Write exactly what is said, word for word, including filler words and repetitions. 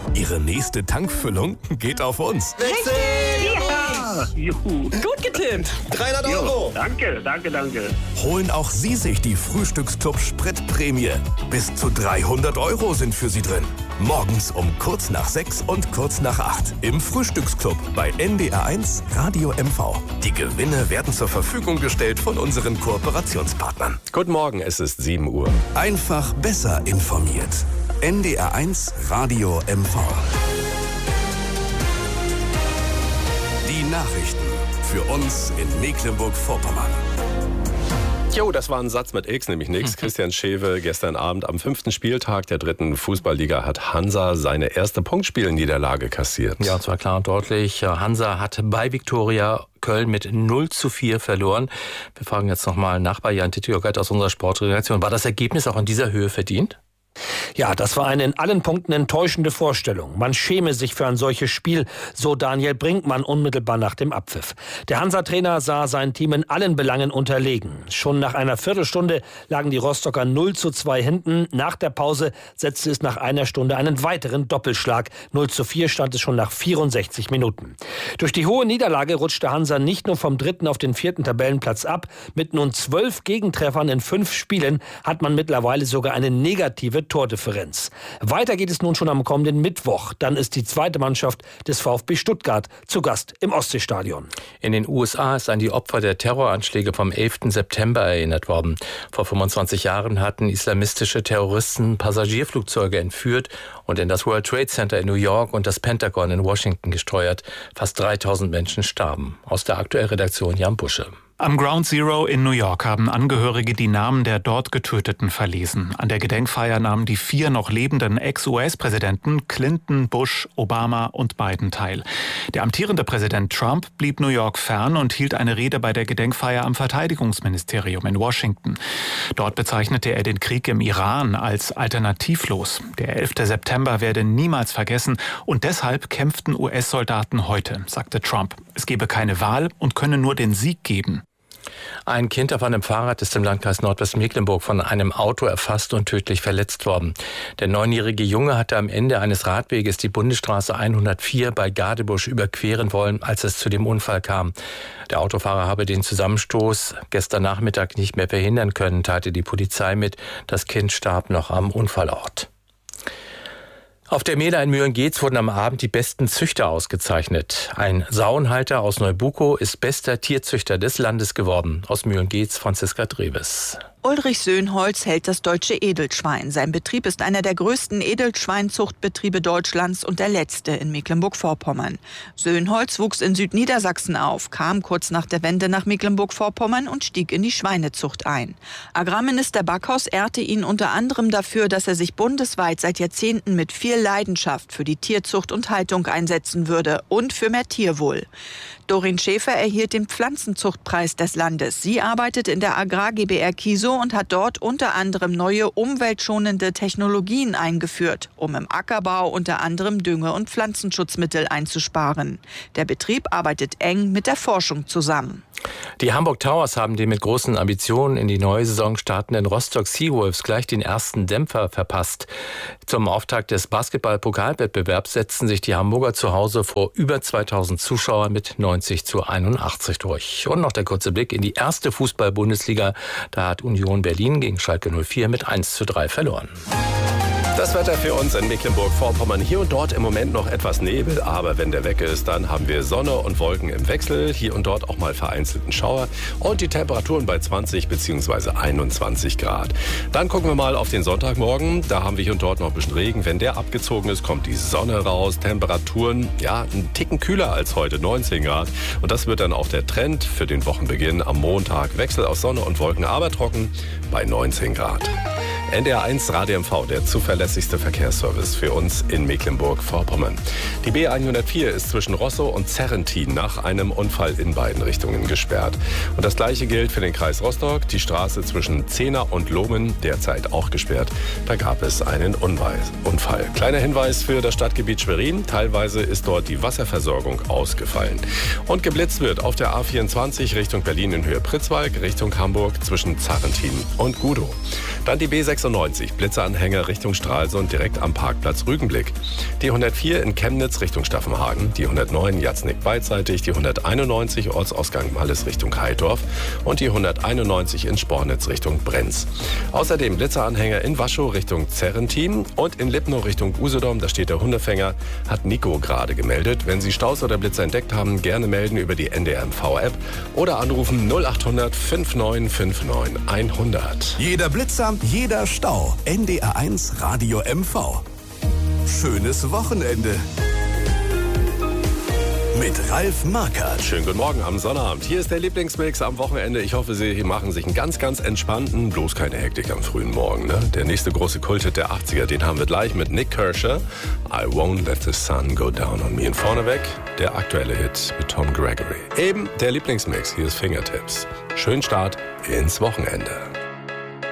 Ihre nächste Tankfüllung geht auf uns. Richtig! Ja! Juhu. Gut getippt. dreihundert Euro. Danke, danke, danke. Holen auch Sie sich die Frühstücksclub Spritprämie. Bis zu dreihundert Euro sind für Sie drin. Morgens um kurz nach sechs und kurz nach acht im Frühstücksclub bei N D R eins Radio M V. Die Gewinne werden zur Verfügung gestellt von unseren Kooperationspartnern. Guten Morgen, es ist sieben Uhr. Einfach besser informiert. N D R eins Radio M V. Die Nachrichten für uns in Mecklenburg-Vorpommern. Jo, das war ein Satz mit X, nämlich nix. Christian Schewe, gestern Abend am fünften Spieltag der dritten Fußballliga hat Hansa seine erste Punktspielniederlage kassiert. Ja, und zwar klar und deutlich. Hansa hat bei Viktoria Köln mit null zu vier verloren. Wir fragen jetzt nochmal nach bei Jan Tittjogert aus unserer Sportredaktion. War das Ergebnis auch in dieser Höhe verdient? Ja, das war eine in allen Punkten enttäuschende Vorstellung. Man schäme sich für ein solches Spiel, so Daniel Brinkmann unmittelbar nach dem Abpfiff. Der Hansa-Trainer sah sein Team in allen Belangen unterlegen. Schon nach einer Viertelstunde lagen die Rostocker null zu zwei hinten. Nach der Pause setzte es nach einer Stunde einen weiteren Doppelschlag. null zu vier stand es schon nach vierundsechzig Minuten. Durch die hohe Niederlage rutschte Hansa nicht nur vom dritten auf den vierten Tabellenplatz ab. Mit nun zwölf Gegentreffern in fünf Spielen hat man mittlerweile sogar eine negative Tordifferenz. Weiter geht es nun schon am kommenden Mittwoch. Dann ist die zweite Mannschaft des VfB Stuttgart zu Gast im Ostseestadion. In den U S A ist an die Opfer der Terroranschläge vom elften September erinnert worden. Vor fünfundzwanzig Jahren hatten islamistische Terroristen Passagierflugzeuge entführt und in das World Trade Center in New York und das Pentagon in Washington gesteuert. Fast dreitausend Menschen starben. Aus der aktuellen Redaktion Jan Busche. Am Ground Zero in New York haben Angehörige die Namen der dort Getöteten verlesen. An der Gedenkfeier nahmen die vier noch lebenden Ex-U S-Präsidenten Clinton, Bush, Obama und Biden teil. Der amtierende Präsident Trump blieb New York fern und hielt eine Rede bei der Gedenkfeier am Verteidigungsministerium in Washington. Dort bezeichnete er den Krieg im Iran als alternativlos. Der elfte September werde niemals vergessen und deshalb kämpften U S-Soldaten heute, sagte Trump. Es gebe keine Wahl und könne nur den Sieg geben. Ein Kind auf einem Fahrrad ist im Landkreis Nordwestmecklenburg von einem Auto erfasst und tödlich verletzt worden. Der neunjährige Junge hatte am Ende eines Radweges die Bundesstraße hundertvier bei Gadebusch überqueren wollen, als es zu dem Unfall kam. Der Autofahrer habe den Zusammenstoß gestern Nachmittag nicht mehr verhindern können, teilte die Polizei mit. Das Kind starb noch am Unfallort. Auf der Mehler in Mühlengeetz wurden am Abend die besten Züchter ausgezeichnet. Ein Sauenhalter aus Neubukow ist bester Tierzüchter des Landes geworden. Aus Mühlengeetz Franziska Dreves. Ulrich Söhnholz hält das deutsche Edelschwein. Sein Betrieb ist einer der größten Edelschweinzuchtbetriebe Deutschlands und der letzte in Mecklenburg-Vorpommern. Söhnholz wuchs in Südniedersachsen auf, kam kurz nach der Wende nach Mecklenburg-Vorpommern und stieg in die Schweinezucht ein. Agrarminister Backhaus ehrte ihn unter anderem dafür, dass er sich bundesweit seit Jahrzehnten mit viel Leidenschaft für die Tierzucht und Haltung einsetzen würde und für mehr Tierwohl. Dorin Schäfer erhielt den Pflanzenzuchtpreis des Landes. Sie arbeitet in der Agrar GbR Kiesow und hat dort unter anderem neue umweltschonende Technologien eingeführt, um im Ackerbau unter anderem Dünge- und Pflanzenschutzmittel einzusparen. Der Betrieb arbeitet eng mit der Forschung zusammen. Die Hamburg Towers haben den mit großen Ambitionen in die neue Saison startenden Rostock Seawolves gleich den ersten Dämpfer verpasst. Zum Auftakt des Basketball-Pokalwettbewerbs setzten sich die Hamburger zu Hause vor über zweitausend Zuschauern mit neunzig zu einundachtzig durch. Und noch der kurze Blick in die erste Fußball-Bundesliga. Da hat Union Berlin gegen Schalke null vier mit eins zu drei verloren. Das Wetter für uns in Mecklenburg-Vorpommern. Hier und dort im Moment noch etwas Nebel, aber wenn der weg ist, dann haben wir Sonne und Wolken im Wechsel. Hier und dort auch mal vereinzelten Schauer und die Temperaturen bei zwanzig bzw. einundzwanzig Grad. Dann gucken wir mal auf den Sonntagmorgen. Da haben wir hier und dort noch ein bisschen Regen. Wenn der abgezogen ist, kommt die Sonne raus. Temperaturen, ja, einen Ticken kühler als heute, neunzehn Grad. Und das wird dann auch der Trend für den Wochenbeginn am Montag. Wechsel aus Sonne und Wolken, aber trocken bei neunzehn Grad. N D R eins Radio M V, der zuverlässigste Verkehrsservice für uns in Mecklenburg-Vorpommern. Die B hundertvier ist zwischen Rosso und Zerrentin nach einem Unfall in beiden Richtungen gesperrt. Und das Gleiche gilt für den Kreis Rostock. Die Straße zwischen Zehner und Lohmen derzeit auch gesperrt. Da gab es einen Unfall. Kleiner Hinweis für das Stadtgebiet Schwerin. Teilweise ist dort die Wasserversorgung ausgefallen. Und geblitzt wird auf der A vierundzwanzig Richtung Berlin in Höhe Pritzwalk, Richtung Hamburg zwischen Zerrentin und Gudow. Dann die B sechsundneunzig Blitzanhänger Richtung Stralsund direkt am Parkplatz Rügenblick. Die hundertvier in Chemnitz Richtung Staffenhagen, die hundertneun Jatznick beidseitig, die hunderteinundneunzig Ortsausgang Malles Richtung Heidorf und die hunderteinundneunzig in Spornitz Richtung Brenz. Außerdem Blitzeranhänger in Waschow Richtung Zerrentin und in Lipnow Richtung Usedom, da steht der Hundefänger, hat Nico gerade gemeldet. Wenn Sie Staus oder Blitzer entdeckt haben, gerne melden über die N D R M V-App oder anrufen null achthundert neunundfünfzig neunundfünfzig hundert. Jeder Blitzer, jeder Stau. N D R eins Radio M V. Schönes Wochenende. Mit Ralf Markert. Schönen guten Morgen am Sonnabend. Hier ist der Lieblingsmix am Wochenende. Ich hoffe, Sie machen sich einen ganz, ganz entspannten, bloß keine Hektik am frühen Morgen. Ne? Der nächste große Kulthit der achtziger, den haben wir gleich mit Nick Kershaw. I won't let the sun go down on me. Und vorneweg der aktuelle Hit mit Tom Gregory. Eben der Lieblingsmix. Hier ist Fingertips. Schönen Start ins Wochenende.